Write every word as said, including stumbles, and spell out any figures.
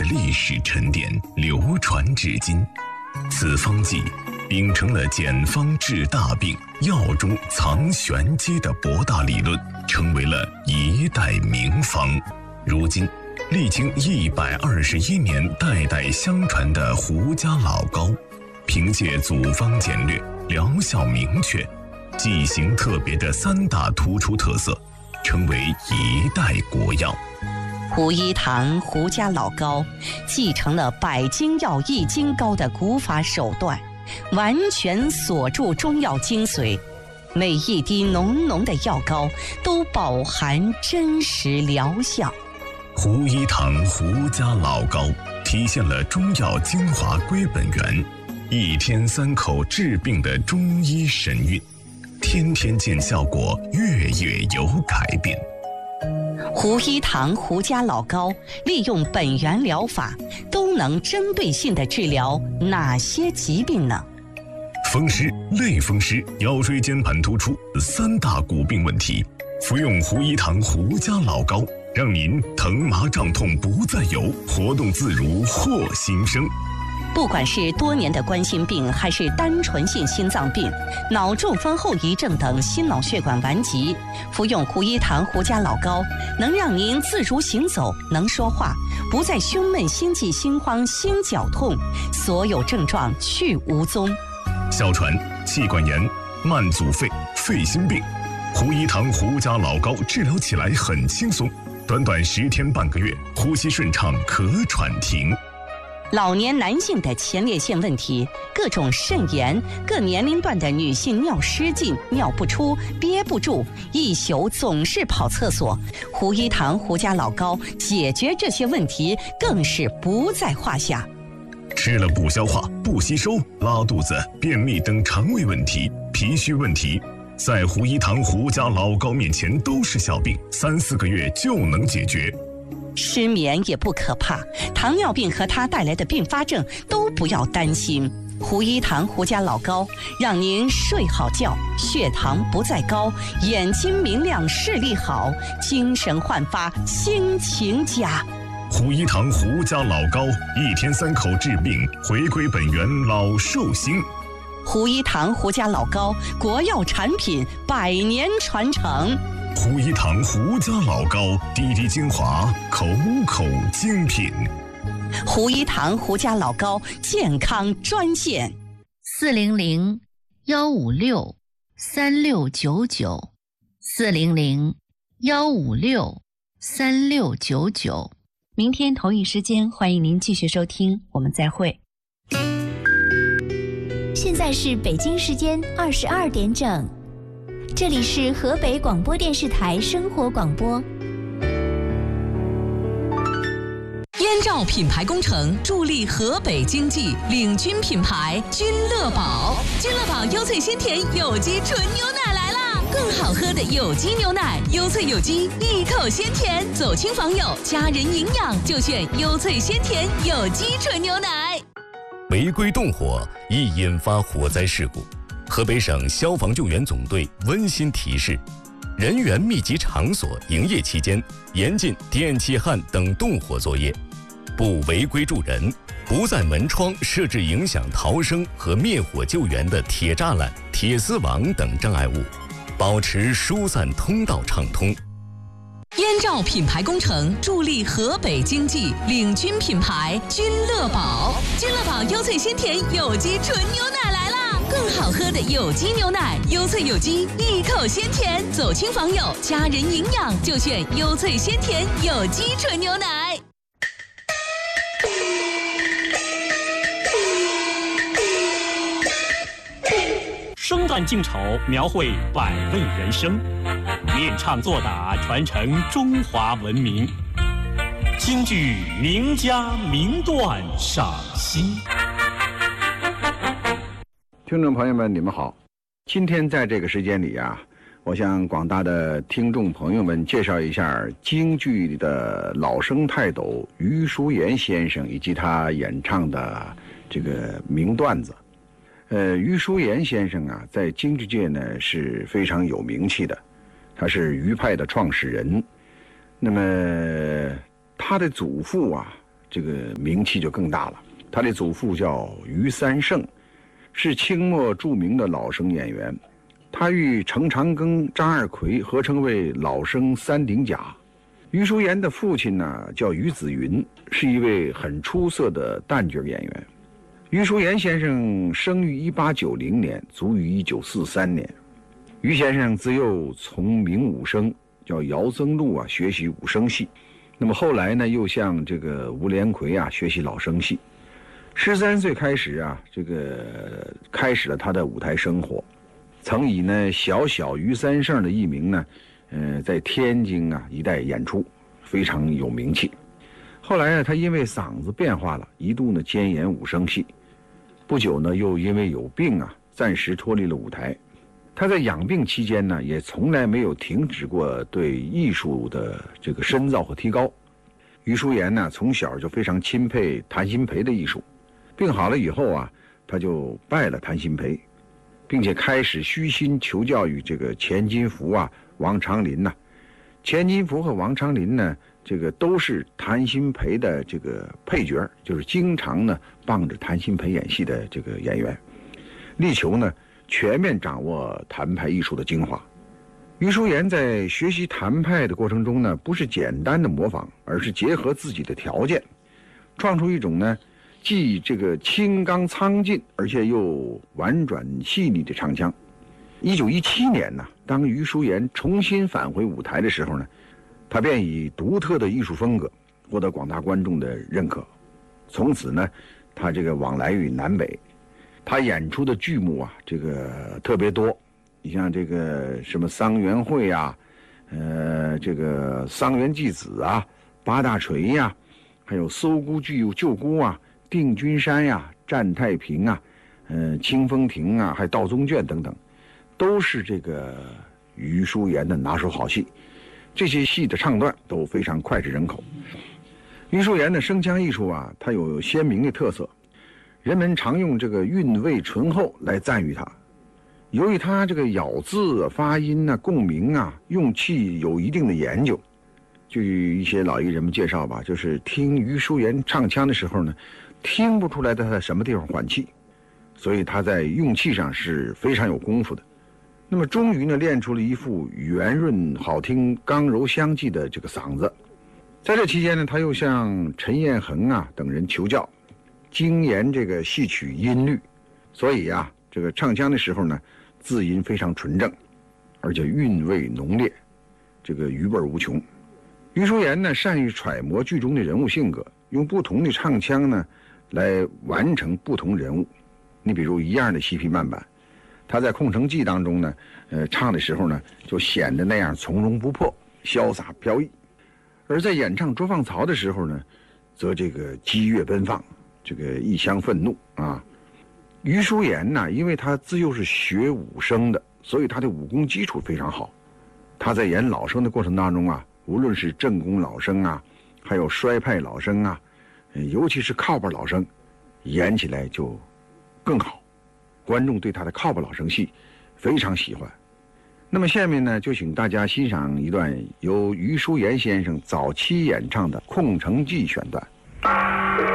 历史沉淀流传至今。此方剂秉承了简方治大病、药中藏玄机的博大理论，成为了一代名方。如今历经一百二十一年代代相传的胡家老膏，凭借组方简略、疗效明确、剂型特别的三大突出特色，成为一代国药。 胡一堂胡家老膏继承了百金药易筋膏的古法手段，完全锁住中药精髓，每一滴浓浓的药膏都饱含真实疗效。 胡一堂胡家老膏体现了中药精华归本源，一天三口治病的中医神韵，天天见效果，月月有改变。 胡一堂胡家老膏利用本源疗法，都能针对性地治疗哪些疾病呢？ 风湿、类风湿、腰椎间盘突出三大骨病问题，服用胡一堂胡家老膏，让您疼麻胀痛不再有，活动自如获新生。 不管是多年的冠心病，还是单纯性心脏病、脑中风后遗症等心脑血管顽疾，服用胡一堂胡家老膏，能让您自如行走，能说话，不再胸闷、心悸、心慌、心绞痛，所有症状去无踪。 哮喘、气管炎、慢阻肺、肺心病，胡一堂胡家老膏治疗起来很轻松，短短十天半个月，呼吸顺畅，咳喘停。 老年男性的前列腺问题、各种肾炎，各年龄段的女性尿失禁、尿不出、憋不住，一宿总是跑厕所，胡一堂胡家老膏解决这些问题更是不在话下。 吃了不消化、不吸收、拉肚子、便秘等肠胃问题、脾虚问题，在胡一堂胡家老膏面前都是小病，三四个月就能解决。 失眠也不可怕，糖尿病和它带来的并发症都不要担心。胡一堂胡家老膏让您睡好觉，血糖不再高，眼睛明亮，视力好，精神焕发，心情佳。 胡一堂胡家老膏，一天三口治病，回归本源，老寿星。 胡一堂胡家老膏，国药产品，百年传承。 胡一堂胡家老膏，滴滴精华，口口精品。 胡一堂胡家老膏健康专线： 四零零幺五六三六九九，四零零幺五六三六九九。明天同一时间，欢迎您继续收听，我们再会。 现在是北京时间二十二点整。这里是河北广播电视台生活广播。 燕赵品牌工程助力河北经济，领军品牌君乐宝。君乐宝优萃鲜甜有机纯牛奶来啦！更好喝的有机牛奶，优萃有机，一口鲜甜。走亲访友，家人营养就选优萃鲜甜有机纯牛奶。 违规动火易引发火灾事故。河北省消防救援总队温馨提示：人员密集场所营业期间，严禁电气焊等动火作业，不违规助人，不在门窗设置影响逃生和灭火救援的铁栅栏、铁丝网等障碍物，保持疏散通道畅通。 燕赵品牌工程助力河北经济，领军品牌君乐宝。君乐宝优萃鲜甜有机纯牛奶来啦！更好喝的有机牛奶，优萃有机，一口鲜甜。走亲访友，家人营养就选优萃鲜甜有机纯牛奶。 生旦净丑，描绘百味人生；练唱作打，传承中华文明。京剧名家名段赏析。 听众朋友们，你们好。今天在这个时间里啊，我向广大的听众朋友们介绍一下京剧的老生泰斗余叔岩先生以及他演唱的这个名段子。呃，余叔岩先生啊，在京剧界呢是非常有名气的，他是余派的创始人。那么他的祖父啊， 这个名气就更大了。他的祖父叫于三胜，是清末著名的老生演员。他与程长庚、张二奎合称为老生三鼎甲。于淑妍的父亲呢叫于子云，是一位很出色的旦角演员。于淑妍先生生于一八九零年，卒于一九四三年。于先生自幼从名武生叫姚增禄啊学习武生戏，那么后来呢又向这个吴连魁啊学习老生戏。十三岁开始啊，这个开始了他的舞台生活，曾以呢小小于三胜的艺名呢，呃，在天津啊一带演出，非常有名气。后来呢，他因为嗓子变化了，一度呢兼演武生戏，不久呢又因为有病啊，暂时脱离了舞台。他在养病期间呢，也从来没有停止过对艺术的这个深造和提高。于淑妍呢，从小就非常钦佩谭鑫培的艺术。病好了以后啊，他就拜了谭鑫培，并且开始虚心求教于这个钱金福啊、王长林呐、啊。钱金福和王长林呢，这个都是谭鑫培的这个配角，就是经常呢帮着谭鑫培演戏的这个演员，力求呢全面掌握谭派艺术的精华。于淑妍在学习谭派的过程中呢，不是简单的模仿，而是结合自己的条件，创出一种呢既这个清刚苍劲，而且又婉转细腻的唱腔。一九一七年呢，当于淑妍重新返回舞台的时候呢，他便以独特的艺术风格获得广大观众的认可。从此呢，他这个往来于南北，他演出的剧目啊，这个特别多。你像这个什么桑园会啊，呃，这个桑园祭子啊，八大锤呀、啊，还有搜孤救救孤啊。定军山呀、战太平啊、呃、清风亭啊，还有道宗卷等等，都是这个于淑妍的拿手好戏。这些戏的唱段都非常脍炙人口。于淑妍的声腔艺术啊，它有鲜明的特色，人们常用这个韵味醇厚来赞誉它。由于它这个咬字、发音啊、共鸣啊、用气有一定的研究。据一些老艺人们介绍吧，就是听于淑妍唱腔的时候呢，听不出来他在什么地方换气，所以他在用气上是非常有功夫的。那么终于呢，练出了一副圆润好听、刚柔相济的这个嗓子。在这期间呢，他又向陈彦恒啊等人求教，精研这个戏曲音律，所以啊，这个唱腔的时候呢，字音非常纯正，而且韵味浓烈，这个余味无穷。于淑妍呢，善于揣摩剧中的人物性格，用不同的唱腔呢，来完成不同人物。你比如一样的西皮慢板，他在《空城计》当中呢，呃，唱的时候呢，就显得那样从容不迫、潇洒飘逸；而在演唱《捉放曹》的时候呢，则这个激越奔放，这个异乡愤怒啊。于淑妍呢，因为他自幼是学武生的，所以他的武功基础非常好。他在演老生的过程当中啊，无论是正宫老生啊，还有衰派老生啊，尤其是靠背老生，演起来就更好。观众对他的靠背老生戏非常喜欢。那么下面呢，就请大家欣赏一段由于淑妍先生早期演唱的《空城计》选段。